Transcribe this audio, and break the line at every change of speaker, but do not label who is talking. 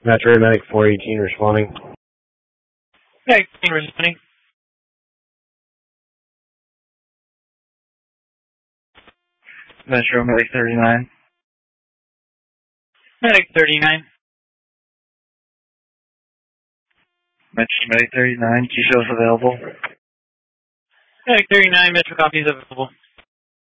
Metro Medic 418 responding.
Medic responding.
Metro Medic 39.
Medic 39.
Metro Medic 39, Q shows available.
Medic 39, Metro copies available.